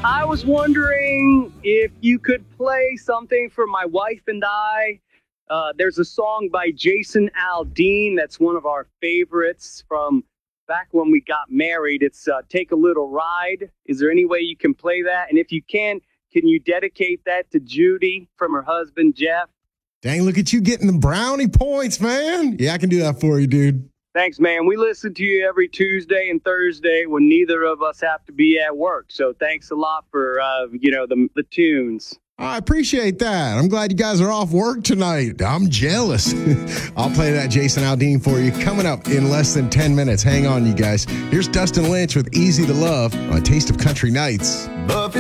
I was wondering if you could play something for my wife and I. There's a song by Jason Aldean that's one of our favorites from back when we got married. It's Take a Little Ride. Is there any way you can play that? And if you can you dedicate that to Judy from her husband, Jeff? Dang, look at you getting the brownie points, man. Yeah, I can do that for you, dude. Thanks, man. We listen to you every Tuesday and Thursday when neither of us have to be at work. So thanks a lot for, the tunes. I appreciate that. I'm glad you guys are off work tonight. I'm jealous. I'll play that Jason Aldean for you coming up in less than 10 minutes. Hang on, you guys. Here's Dustin Lynch with Easy to Love on Taste of Country Nights.